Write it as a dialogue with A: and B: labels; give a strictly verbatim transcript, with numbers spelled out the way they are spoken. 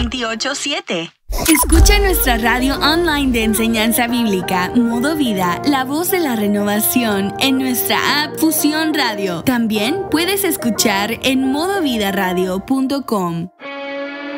A: veintiocho siete.
B: Escucha nuestra radio online de enseñanza bíblica, Modo Vida, la voz de la renovación, en nuestra app Fusión Radio. También puedes escuchar en modo vida radio punto com.